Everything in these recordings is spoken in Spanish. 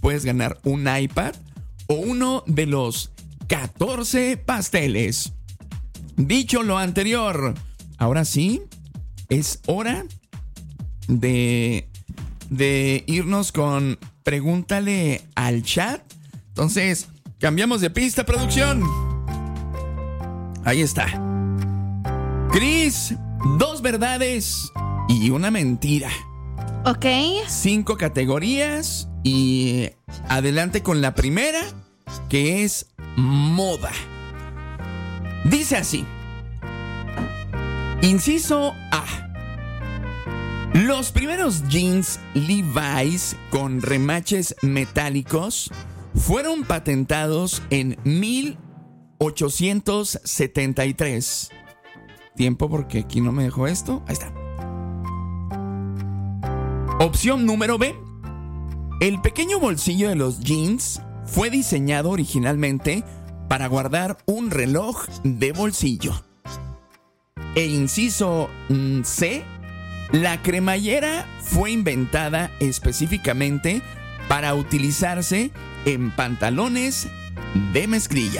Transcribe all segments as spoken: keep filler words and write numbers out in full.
puedes ganar un iPad o uno de los catorce pasteles. Dicho lo anterior, ahora sí, es hora de, de irnos con Pregúntale al Chat. Entonces, cambiamos de pista, producción. Ahí está. Cris, dos verdades y una mentira. Ok. Cinco categorías y adelante con la primera, que es moda. Dice así. Inciso A. Los primeros jeans Levi's con remaches metálicos fueron patentados en mil ochocientos setenta y tres. Tiempo porque aquí no me dejó esto. Ahí está. Opción número B. El pequeño bolsillo de los jeans fue diseñado originalmente para guardar un reloj de bolsillo. E inciso C. La cremallera fue inventada específicamente para utilizarse en pantalones de mezclilla.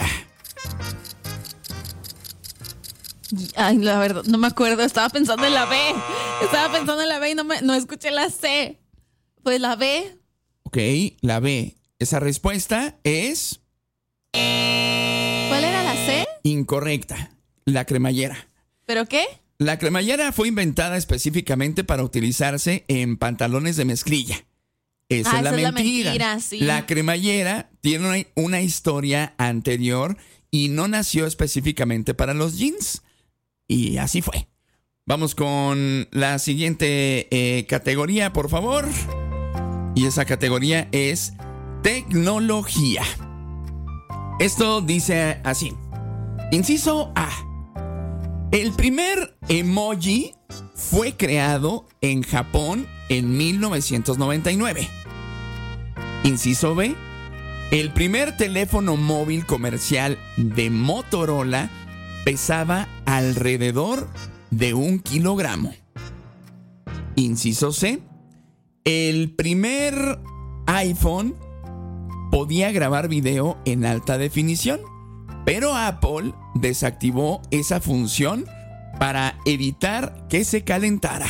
Ay, la verdad, no me acuerdo. Estaba pensando en la B. Estaba pensando en la B y no, me, no escuché la C. Pues la B. Ok, la B. Esa respuesta es... ¿Cuál era la C? Incorrecta. La cremallera. ¿Pero qué? La cremallera fue inventada específicamente para utilizarse en pantalones de mezclilla. Esa ah, es, la, esa mentira. es la mentira. Sí. La cremallera tiene una, una historia anterior y no nació específicamente para los jeans. Y así fue. Vamos con la siguiente eh, categoría, por favor. Y esa categoría es tecnología. Esto dice así. Inciso A. El primer emoji fue creado en Japón en mil novecientos noventa y nueve. Inciso B. El primer teléfono móvil comercial de Motorola pesaba alrededor de un kilogramo. Inciso C. El primer iPhone podía grabar video en alta definición, pero Apple desactivó esa función para evitar que se calentara.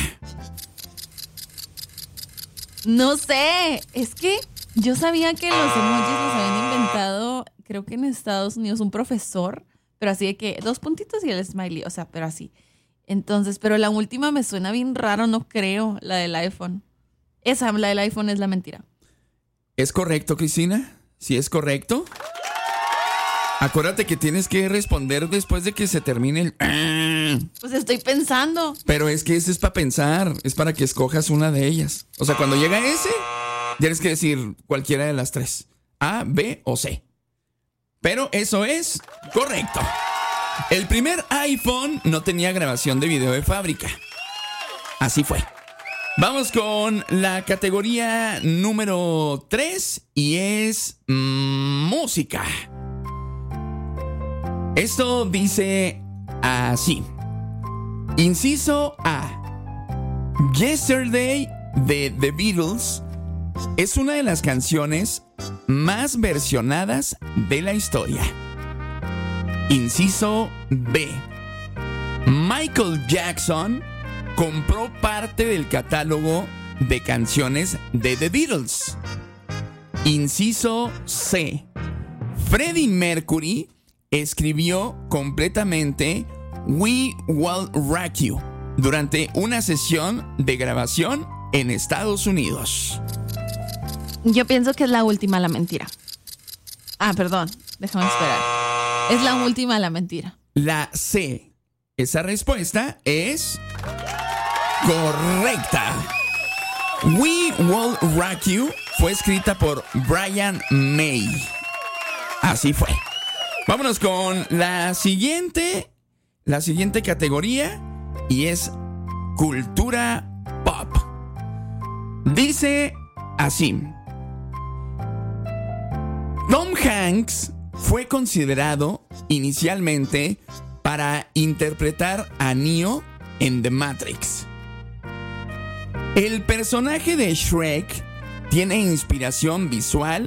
No sé, es que yo sabía que los emojis los habían inventado, creo que en Estados Unidos, un profesor, pero así de que dos puntitos y el smiley, o sea, pero así. Entonces, pero la última me suena bien raro, no creo, la del iPhone. Esa, la del iPhone es la mentira. ¿Es correcto, Cristina? ¿Sí es correcto? Acuérdate que tienes que responder después de que se termine el... Pues estoy pensando. Pero es que ese es para pensar, es para que escojas una de ellas. O sea, cuando llega ese, tienes que decir cualquiera de las tres. A, B o C. Pero eso es correcto. El primer iPhone no tenía grabación de video de fábrica. Así fue. Vamos con la categoría número tres y es mmm, música. Esto dice así. Inciso A. Yesterday de The Beatles es una de las canciones más versionadas de la historia. Inciso B. Michael Jackson compró parte del catálogo de canciones de The Beatles. Inciso C. Freddie Mercury escribió completamente We Will Rock You durante una sesión de grabación en Estados Unidos. Yo pienso que es la última la mentira. Ah, perdón, déjame esperar. Es la última la mentira. La C. Esa respuesta es correcta. We Will Rock You fue escrita por Brian May. Así fue. Vámonos con la siguiente, la siguiente categoría y es cultura pop. Dice así. Tom Hanks fue considerado inicialmente para interpretar a Neo en The Matrix. El personaje de Shrek tiene inspiración visual